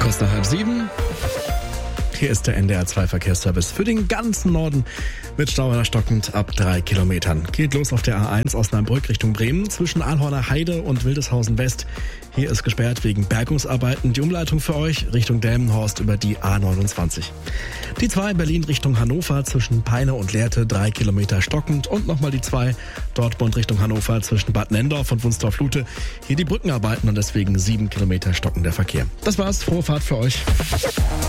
Kurz nach 6:30. Hier ist der NDR 2 Verkehrsservice für den ganzen Norden mit Stau stockend ab 3 Kilometern. Geht los auf der A1 Osnabrück Richtung Bremen zwischen Ahlhorner Heide und Wildeshausen West. Hier ist gesperrt wegen Bergungsarbeiten. Die Umleitung für euch Richtung Delmenhorst über die A29. Die 2 Berlin Richtung Hannover zwischen Peine und Lehrte 3 Kilometer stockend und nochmal die 2 Dortmund Richtung Hannover zwischen Bad Nendorf und Wunstorf-Lute. Hier die Brückenarbeiten und deswegen 7 Kilometer stockender Verkehr. Das war's. Frohe Fahrt für euch.